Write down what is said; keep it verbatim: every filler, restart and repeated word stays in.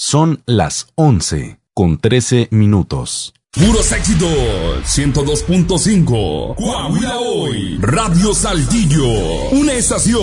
Son las once con trece minutos. Puros éxitos, ciento dos punto cinco. Coahuila Hoy, Radio Saltillo, una estación